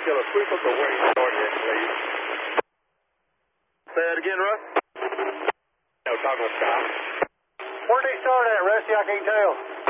Killer, sweep up the wing north end, please. Say that again, Russ? No, talking with Scott. Where'd they start at, Rusty? I can't tell.